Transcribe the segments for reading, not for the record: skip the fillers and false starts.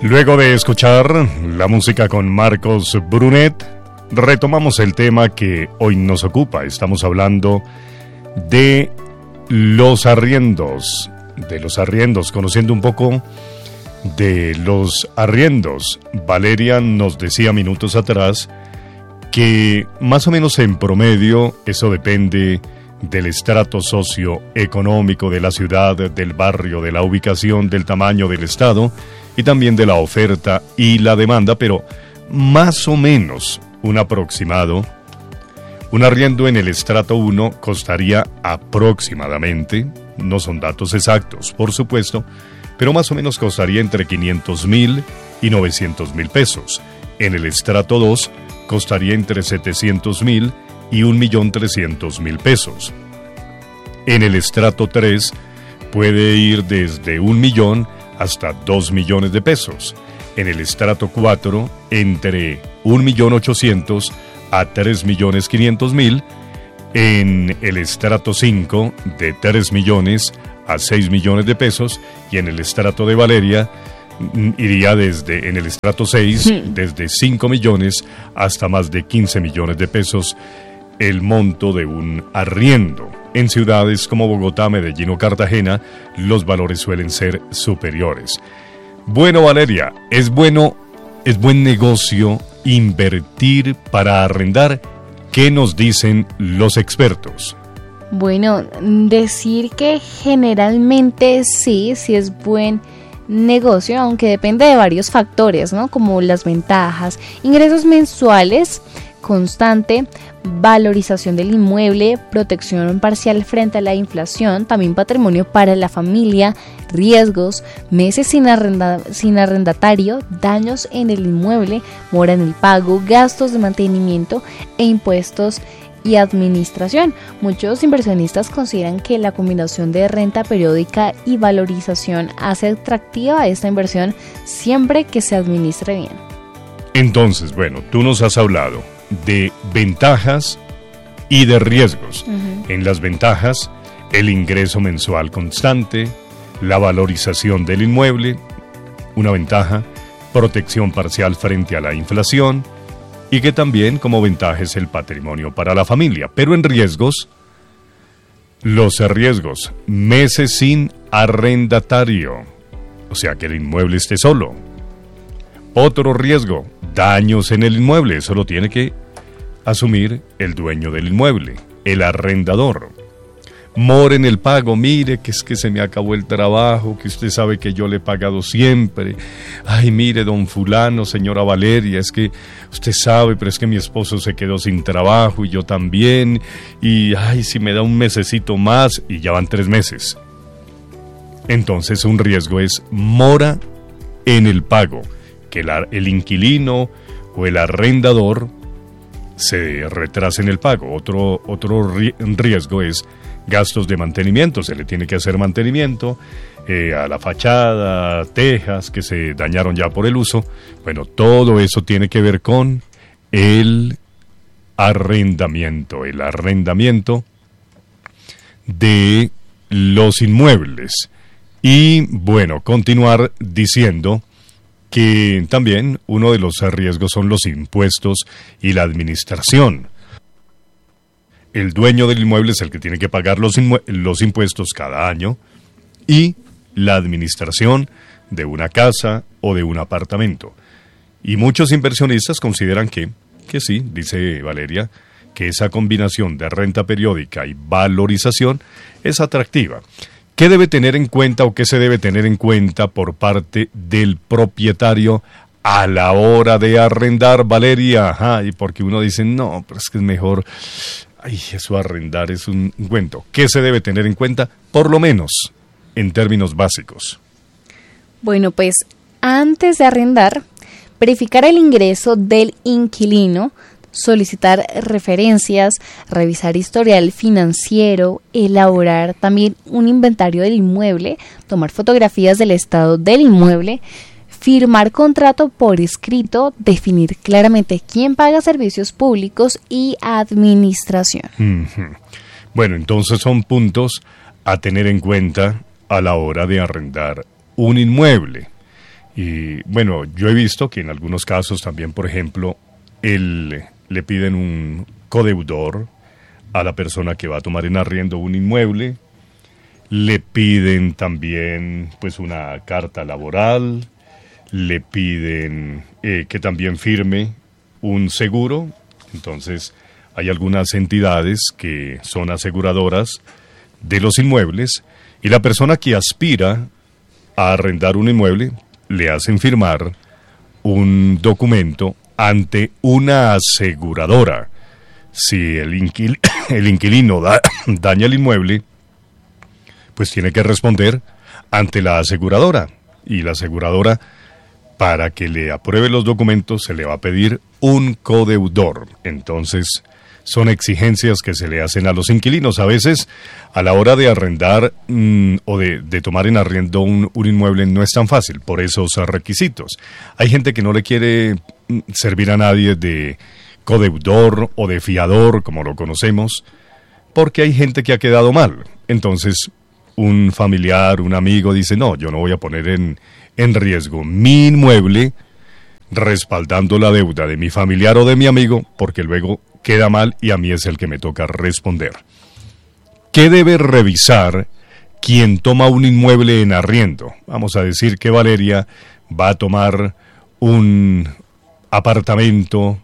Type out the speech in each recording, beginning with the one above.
Luego de escuchar la música con Marcos Brunet, retomamos el tema que hoy nos ocupa. Estamos hablando de los arriendos, conociendo un poco de los arriendos. Valeria nos decía minutos atrás que más o menos en promedio eso depende del estrato socioeconómico de la ciudad, del barrio, de la ubicación, del tamaño del estado y también de la oferta y la demanda, pero más o menos un aproximado. Un arriendo en el estrato 1 costaría aproximadamente, no son datos exactos, por supuesto, pero más o menos costaría entre 500,000 y 900,000 pesos. En el estrato 2 costaría entre 700,000 y 1,300,000 pesos. En el estrato 3 puede ir desde 1,000,000 hasta 2,000,000 de pesos. En el estrato 4 entre 1,800,000 a 3,500,000. En el estrato 5 de 3 millones a 6 millones de pesos. Y en el estrato de Valeria iría en el estrato 6 desde 5 millones hasta más de 15 millones de pesos el monto de un arriendo. En ciudades como Bogotá, Medellín o Cartagena, los valores suelen ser superiores. Bueno, Valeria, es buen negocio invertir para arrendar. ¿Qué nos dicen los expertos? Bueno, decir que generalmente sí es buen negocio, aunque depende de varios factores, ¿no? Como las ventajas, ingresos mensuales constante, valorización del inmueble, protección parcial frente a la inflación, también patrimonio para la familia, riesgos, meses sin arrendatario, daños en el inmueble, mora en el pago, gastos de mantenimiento e impuestos y administración. Muchos inversionistas consideran que la combinación de renta periódica y valorización hace atractiva esta inversión siempre que se administre bien. Entonces, bueno, tú nos has hablado de ventajas y de riesgos. En las ventajas, el ingreso mensual constante, la valorización del inmueble, una ventaja, protección parcial frente a la inflación, y que también como ventaja es el patrimonio para la familia. Pero en riesgos, los riesgos, meses sin arrendatario, o sea que el inmueble esté solo. Otro riesgo, daños en el inmueble, eso lo tiene que asumir el dueño del inmueble, el arrendador. Mora en el pago, mire que es que se me acabó el trabajo, que usted sabe que yo le he pagado siempre. Ay, mire, don fulano, señora Valeria, es que usted sabe, pero es que mi esposo se quedó sin trabajo y yo también. Y ay, si me da un mesecito más, y ya van 3 meses. Entonces un riesgo es mora en el pago, que el inquilino o el arrendador se retrasa en el pago. Otro riesgo es gastos de mantenimiento, se le tiene que hacer mantenimiento a la fachada, tejas que se dañaron ya por el uso. Bueno, todo eso tiene que ver con el arrendamiento de los inmuebles. Y bueno, continuar diciendo que también uno de los riesgos son los impuestos y la administración. El dueño del inmueble es el que tiene que pagar los impuestos cada año y la administración de una casa o de un apartamento. Y muchos inversionistas consideran que sí, dice Valeria, que esa combinación de renta periódica y valorización es atractiva. ¿Qué debe tener en cuenta o qué se debe tener en cuenta por parte del propietario a la hora de arrendar, Valeria? Ajá, y porque uno dice, no, pero es que es mejor, ay, eso arrendar es un cuento. ¿Qué se debe tener en cuenta, por lo menos, en términos básicos? Bueno, pues, antes de arrendar, verificar el ingreso del inquilino, solicitar referencias, revisar historial financiero, elaborar también un inventario del inmueble, tomar fotografías del estado del inmueble, firmar contrato por escrito, definir claramente quién paga servicios públicos y administración. Bueno, entonces son puntos a tener en cuenta a la hora de arrendar un inmueble. Y bueno, yo he visto que en algunos casos también, por ejemplo, le piden un codeudor a la persona que va a tomar en arriendo un inmueble, le piden también pues una carta laboral, le piden que también firme un seguro. Entonces hay algunas entidades que son aseguradoras de los inmuebles y la persona que aspira a arrendar un inmueble le hacen firmar un documento ante una aseguradora. Si el inquilino daña el inmueble, pues tiene que responder ante la aseguradora. Y la aseguradora, para que le apruebe los documentos, se le va a pedir un codeudor. Entonces, son exigencias que se le hacen a los inquilinos. A veces, a la hora de arrendar o de tomar en arriendo un inmueble, no es tan fácil por esos requisitos. Hay gente que no le quiere servir a nadie de codeudor o de fiador, como lo conocemos, porque hay gente que ha quedado mal. Entonces, un familiar, un amigo dice, no, yo no voy a poner en riesgo mi inmueble respaldando la deuda de mi familiar o de mi amigo, porque luego queda mal y a mí es el que me toca responder. ¿Qué debe revisar quien toma un inmueble en arriendo? Vamos a decir que Valeria va a tomar un apartamento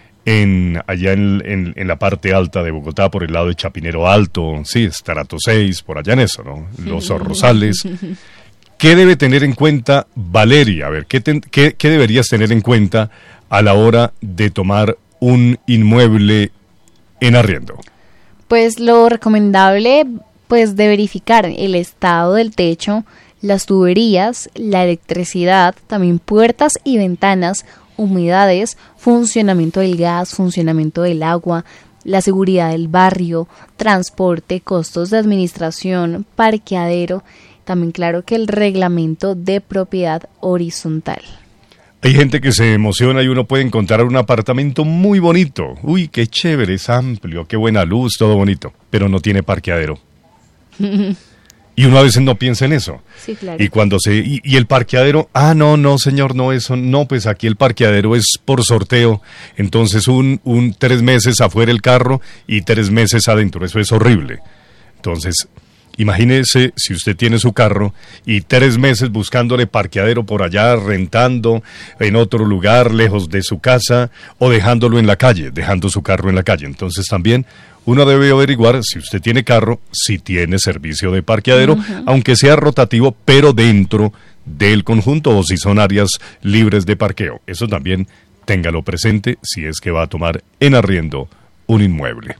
allá en la parte alta de Bogotá, por el lado de Chapinero Alto, sí, estrato 6, por allá en eso, ¿no? Los Rosales. ¿Qué debe tener en cuenta Valeria? A ver, ¿qué deberías tener en cuenta a la hora de tomar un inmueble en arriendo? Pues lo recomendable, pues de verificar el estado del techo, las tuberías, la electricidad, también puertas y ventanas, humedades, funcionamiento del gas, funcionamiento del agua, la seguridad del barrio, transporte, costos de administración, parqueadero, también claro que el reglamento de propiedad horizontal. Hay gente que se emociona y uno puede encontrar un apartamento muy bonito. Uy, qué chévere, es amplio, qué buena luz, todo bonito, pero no tiene parqueadero. Y uno a veces no piensa en eso. Sí, claro. Y cuando y el parqueadero, no, señor, no, eso, no, pues aquí el parqueadero es por sorteo. Entonces 3 meses afuera el carro y 3 meses adentro, eso es horrible. Entonces, imagínese si usted tiene su carro y 3 meses buscándole parqueadero por allá, rentando en otro lugar, lejos de su casa, o dejándolo en la calle, dejando su carro en la calle. Entonces también uno debe averiguar si usted tiene carro, si tiene servicio de parqueadero, aunque sea rotativo, pero dentro del conjunto, o si son áreas libres de parqueo. Eso también téngalo presente si es que va a tomar en arriendo un inmueble.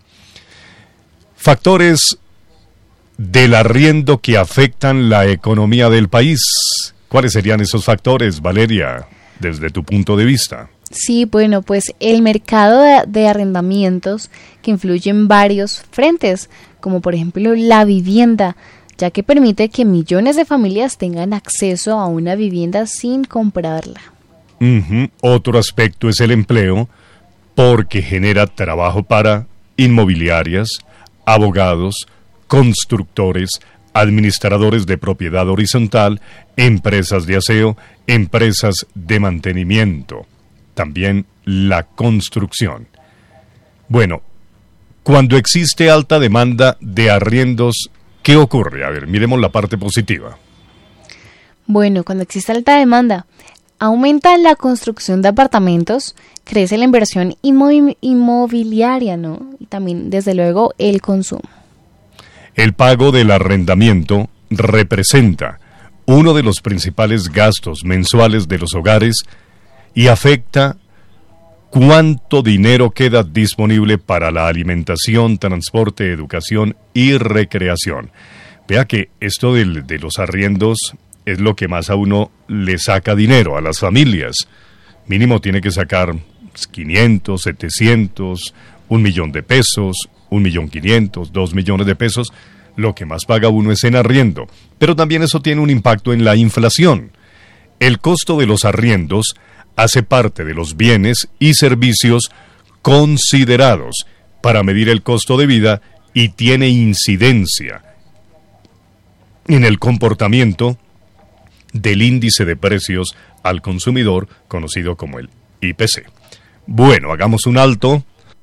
Factores del arriendo que afectan la economía del país. ¿Cuáles serían esos factores, Valeria, desde tu punto de vista? Sí, bueno, pues el mercado de arrendamientos que influye en varios frentes, como por ejemplo la vivienda, ya que permite que millones de familias tengan acceso a una vivienda sin comprarla. Otro aspecto es el empleo, porque genera trabajo para inmobiliarias, abogados, constructores, administradores de propiedad horizontal, empresas de aseo, empresas de mantenimiento. También la construcción. Bueno, cuando existe alta demanda de arriendos, ¿qué ocurre? A ver, miremos la parte positiva. Bueno, cuando existe alta demanda, aumenta la construcción de apartamentos, crece la inversión inmobiliaria, ¿no? Y también, desde luego, el consumo. El pago del arrendamiento representa uno de los principales gastos mensuales de los hogares y afecta cuánto dinero queda disponible para la alimentación, transporte, educación y recreación. Vea que esto de los arriendos es lo que más a uno le saca dinero, a las familias. Mínimo tiene que sacar 500, 700, 1 millón de pesos, 1.500.000, 2 millones de pesos. Lo que más paga uno es en arriendo. Pero también eso tiene un impacto en la inflación. El costo de los arriendos hace parte de los bienes y servicios considerados para medir el costo de vida y tiene incidencia en el comportamiento del índice de precios al consumidor, conocido como el IPC. Bueno, hagamos un alto.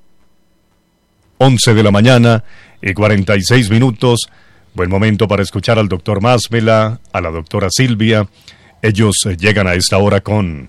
11 de la mañana y 46 minutos. Buen momento para escuchar al doctor Másmela, a la doctora Silvia. Ellos llegan a esta hora con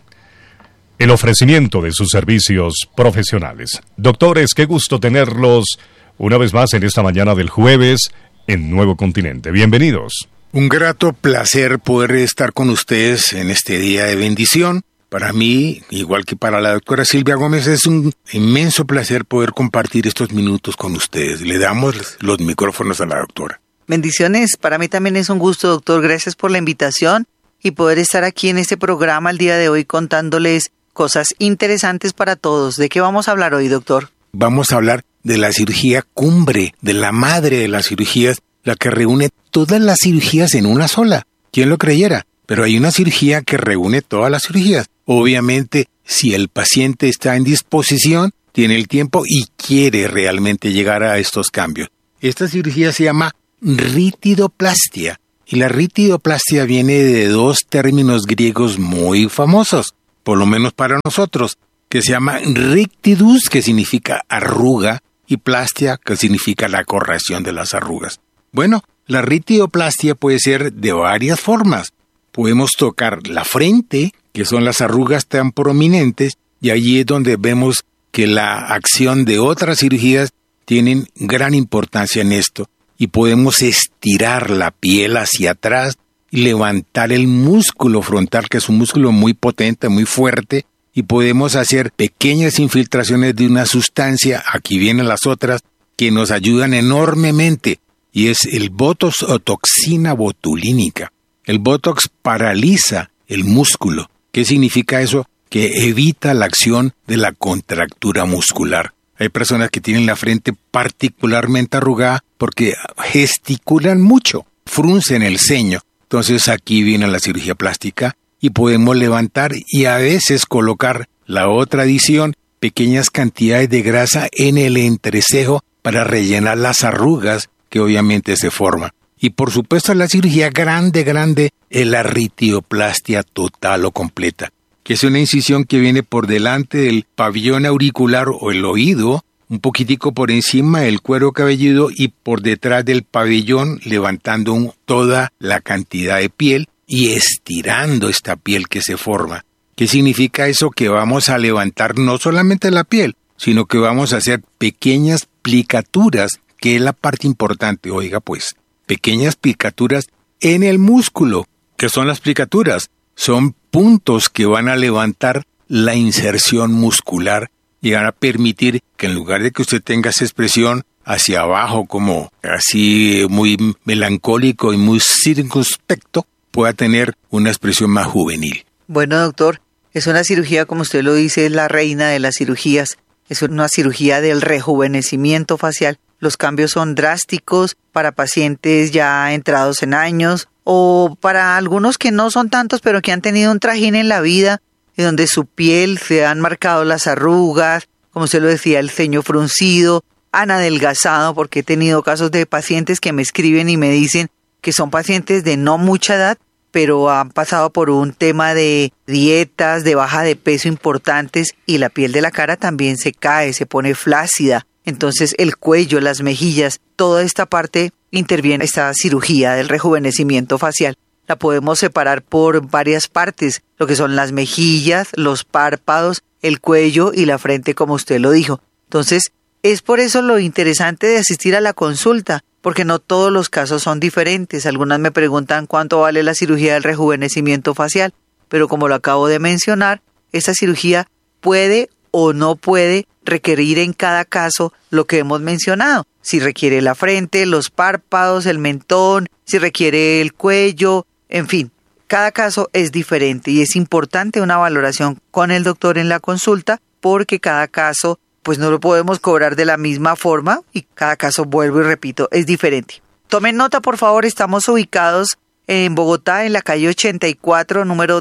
el ofrecimiento de sus servicios profesionales. Doctores, qué gusto tenerlos una vez más en esta mañana del jueves en Nuevo Continente. Bienvenidos. Un grato placer poder estar con ustedes en este día de bendición. Para mí, igual que para la doctora Silvia Gómez, es un inmenso placer poder compartir estos minutos con ustedes. Le damos los micrófonos a la doctora. Bendiciones, para mí también es un gusto, doctor. Gracias por la invitación y poder estar aquí en este programa el día de hoy contándoles cosas interesantes para todos. ¿De qué vamos a hablar hoy, doctor? Vamos a hablar de la cirugía cumbre, de la madre de las cirugías, la que reúne todas las cirugías en una sola. ¿Quién lo creyera? Pero hay una cirugía que reúne todas las cirugías. Obviamente, si el paciente está en disposición, tiene el tiempo y quiere realmente llegar a estos cambios. Esta cirugía se llama ritidoplastia. Y la ritidoplastia viene de dos términos griegos muy famosos, por lo menos para nosotros, que se llama rictidus, que significa arruga, y plastia, que significa la corrección de las arrugas. Bueno, la ritidoplastia puede ser de varias formas. Podemos tocar la frente, que son las arrugas tan prominentes, y allí es donde vemos que la acción de otras cirugías tienen gran importancia en esto. Y podemos estirar la piel hacia atrás y levantar el músculo frontal, que es un músculo muy potente, muy fuerte, y podemos hacer pequeñas infiltraciones de una sustancia, aquí vienen las otras, que nos ayudan enormemente, y es el Botox o toxina botulínica. El Botox paraliza el músculo. ¿Qué significa eso? Que evita la acción de la contractura muscular. Hay personas que tienen la frente particularmente arrugada porque gesticulan mucho, fruncen el ceño. Entonces aquí viene la cirugía plástica y podemos levantar y a veces colocar la otra adición, pequeñas cantidades de grasa en el entrecejo para rellenar las arrugas que obviamente se forman. Y por supuesto la cirugía grande es la ritidoplastia total o completa, que es una incisión que viene por delante del pabellón auricular o el oído, un poquitico por encima del cuero cabelludo y por detrás del pabellón, levantando toda la cantidad de piel y estirando esta piel que se forma. ¿Qué significa eso? Que vamos a levantar no solamente la piel, sino que vamos a hacer pequeñas plicaturas, que es la parte importante, oiga pues, pequeñas plicaturas en el músculo. ¿Qué son las plicaturas? Son puntos que van a levantar la inserción muscular y van a permitir que en lugar de que usted tenga esa expresión hacia abajo como así muy melancólico y muy circunspecto, pueda tener una expresión más juvenil. Bueno, doctor, es una cirugía, como usted lo dice, es la reina de las cirugías. Es una cirugía del rejuvenecimiento facial. Los cambios son drásticos para pacientes ya entrados en años o para algunos que no son tantos, pero que han tenido un trajín en la vida y donde su piel se han marcado las arrugas, como usted lo decía, el ceño fruncido, han adelgazado, porque he tenido casos de pacientes que me escriben y me dicen que son pacientes de no mucha edad, pero han pasado por un tema de dietas, de baja de peso importantes y la piel de la cara también se cae, se pone flácida. Entonces el cuello, las mejillas, toda esta parte interviene esta cirugía del rejuvenecimiento facial. La podemos separar por varias partes, lo que son las mejillas, los párpados, el cuello y la frente, como usted lo dijo. Entonces, es por eso lo interesante de asistir a la consulta, porque no todos los casos son diferentes. Algunas me preguntan cuánto vale la cirugía del rejuvenecimiento facial, pero como lo acabo de mencionar, esta cirugía puede o no puede requerir en cada caso lo que hemos mencionado. Si requiere la frente, los párpados, el mentón, si requiere el cuello, en fin, cada caso es diferente y es importante una valoración con el doctor en la consulta porque cada caso pues no lo podemos cobrar de la misma forma y cada caso, vuelvo y repito, es diferente. Tomen nota, por favor, estamos ubicados en Bogotá, en la calle 84, número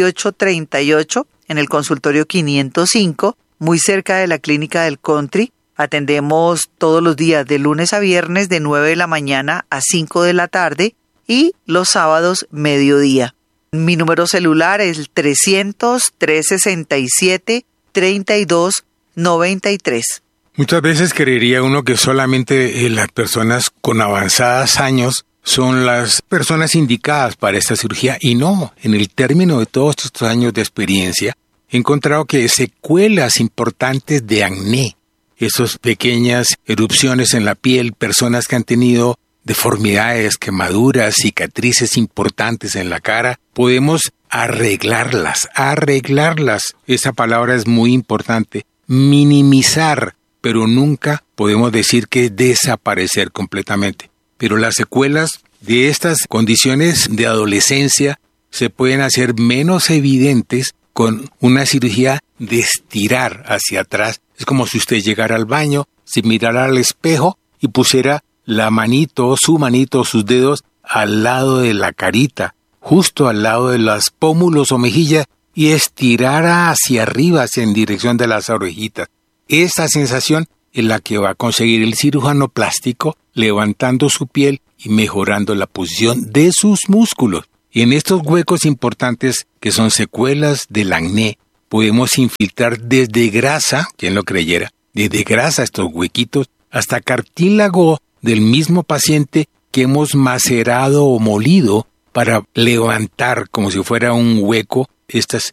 1838, en el consultorio 505, muy cerca de la clínica del Country. Atendemos todos los días de lunes a viernes de 9 de la mañana a 5 de la tarde y los sábados mediodía. Mi número celular es 300-367-3293. Muchas veces creería uno que solamente las personas con avanzados años son las personas indicadas para esta cirugía, y no, en el término de todos estos años de experiencia, he encontrado que secuelas importantes de acné, esas pequeñas erupciones en la piel, personas que han tenido deformidades, quemaduras, cicatrices importantes en la cara, podemos arreglarlas. Esa palabra es muy importante. Minimizar, pero nunca podemos decir que desaparecer completamente. Pero las secuelas de estas condiciones de adolescencia se pueden hacer menos evidentes con una cirugía de estirar hacia atrás. Es como si usted llegara al baño, se mirara al espejo y pusiera la manito, sus dedos al lado de la carita, justo al lado de los pómulos o mejillas, y estirara hacia arriba, en dirección de las orejitas. Esa sensación es la que va a conseguir el cirujano plástico, levantando su piel y mejorando la posición de sus músculos. Y en estos huecos importantes, que son secuelas del acné, podemos infiltrar desde grasa, quien lo creyera, desde grasa estos huequitos, hasta cartílago del mismo paciente que hemos macerado o molido para levantar como si fuera un hueco estas